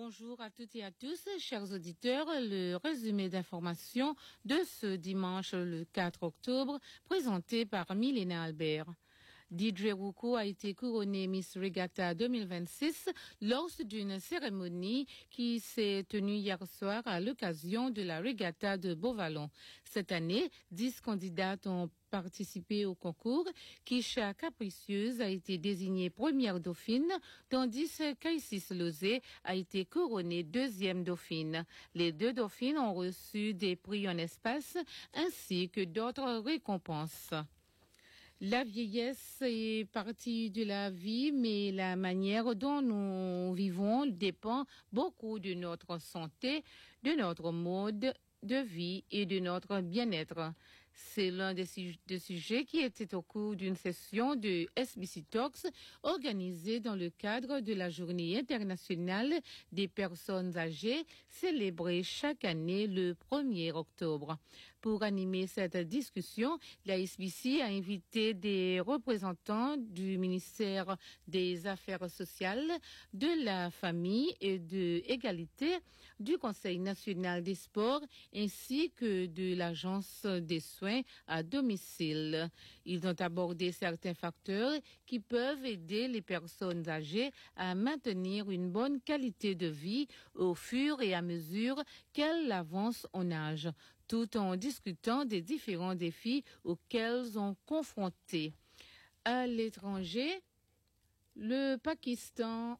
Bonjour à toutes et à tous, chers auditeurs. Le résumé d'informations de ce dimanche le 4 octobre, présenté par Milena Albert. DJ Ruko a été couronnée Miss Regatta 2026 lors d'une cérémonie qui s'est tenue hier soir à l'occasion de la Regatta de Beauvallon. Cette année, 10 candidates ont participé au concours. Kisha Capricieuse a été désignée première dauphine, tandis qu'Aïssis Lozé a été couronnée deuxième dauphine. Les deux dauphines ont reçu des prix en espace ainsi que d'autres récompenses. La vieillesse est partie de la vie, mais la manière dont nous vivons dépend beaucoup de notre santé, de notre mode de vie et de notre bien-être. C'est l'un des sujets qui était au cours d'une session de SBC Talks organisée dans le cadre de la Journée internationale des personnes âgées célébrée chaque année le 1er octobre. Pour animer cette discussion, la SBC a invité des représentants du ministère des Affaires sociales, de la famille et de l'égalité, du Conseil national des sports ainsi que de l'Agence des soins à domicile. Ils ont abordé certains facteurs qui peuvent aider les personnes âgées à maintenir une bonne qualité de vie au fur et à mesure qu'elles avancent en âge, tout en discutant des différents défis auxquels sont confrontés. À l'étranger, le Pakistan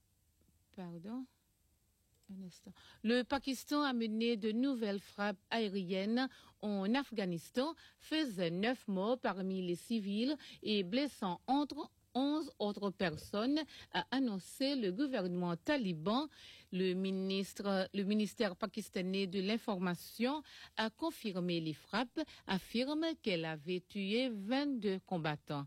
a mené de nouvelles frappes aériennes en Afghanistan, faisant 9 morts parmi les civils et blessant entre 11 autres personnes, a annoncé le gouvernement taliban. Le ministère pakistanais de l'information a confirmé les frappes, affirme qu'elle avait tué 22 combattants.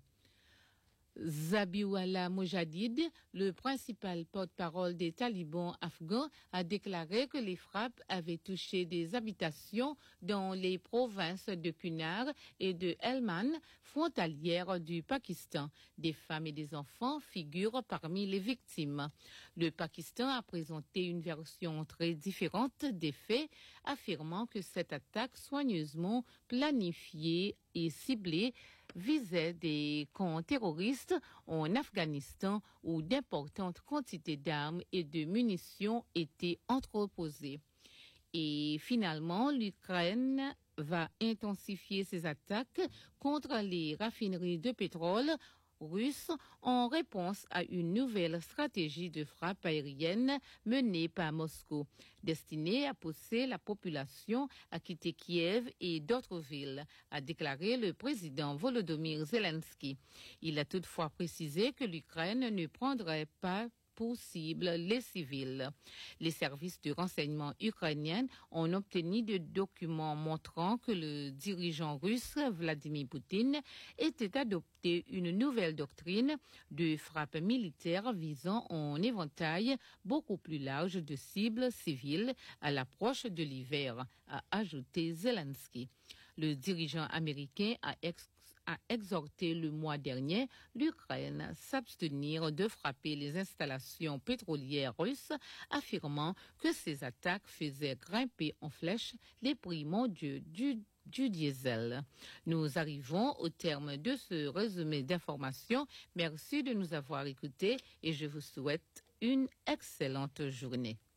Zabiullah Mujahid, le principal porte-parole des talibans afghans, a déclaré que les frappes avaient touché des habitations dans les provinces de Kunar et de Helmand, frontalières du Pakistan. Des femmes et des enfants figurent parmi les victimes. Le Pakistan a présenté une version très différente des faits, affirmant que cette attaque soigneusement planifiée et ciblée visait des camps terroristes en Afghanistan où d'importantes quantités d'armes et de munitions étaient entreposées. Et finalement, l'Ukraine va intensifier ses attaques contre les raffineries de pétrole russes en réponse à une nouvelle stratégie de frappe aérienne menée par Moscou, destinée à pousser la population à quitter Kiev et d'autres villes, a déclaré le président Volodymyr Zelensky. Il a toutefois précisé que l'Ukraine ne prendrait pas pour cible les civils. Les services de renseignement ukrainiens ont obtenu des documents montrant que le dirigeant russe Vladimir Poutine était adopté une nouvelle doctrine de frappe militaire visant un éventail beaucoup plus large de cibles civiles à l'approche de l'hiver, a ajouté Zelensky. Le dirigeant américain a exhorté le mois dernier l'Ukraine à s'abstenir de frapper les installations pétrolières russes, affirmant que ces attaques faisaient grimper en flèche les prix mondiaux du diesel. Nous arrivons au terme de ce résumé d'informations. Merci de nous avoir écoutés et je vous souhaite une excellente journée.